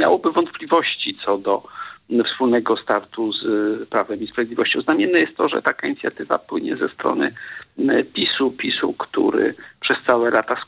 miałoby wątpliwości co do wspólnego startu z Prawem i Sprawiedliwością. Znamienne jest to, że taka inicjatywa płynie ze strony PiS-u, który przez całe lata